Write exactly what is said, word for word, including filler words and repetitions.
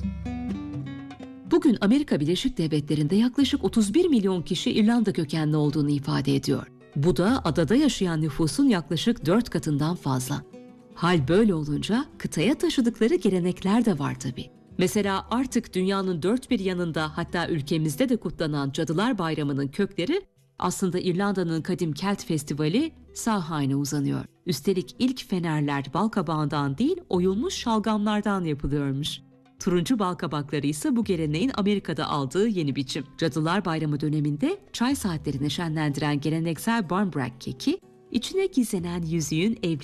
Bugün Amerika Birleşik Devletleri'nde yaklaşık otuz bir milyon kişi İrlanda kökenli olduğunu ifade ediyor. Bu da adada yaşayan nüfusun yaklaşık dört katından fazla. Hal böyle olunca kıtaya taşıdıkları gelenekler de var tabii. Mesela artık dünyanın dört bir yanında, hatta ülkemizde de kutlanan Cadılar Bayramı'nın kökleri aslında İrlanda'nın kadim Kelt Festivali Samhain'e uzanıyor. Üstelik ilk fenerler balkabağından değil, oyulmuş şalgamlardan yapılıyormuş. Turuncu balkabakları ise bu geleneğin Amerika'da aldığı yeni biçim. Cadılar Bayramı döneminde çay saatlerini şenlendiren geleneksel barmbrack keki, içine gizlenen yüzüğün evlilik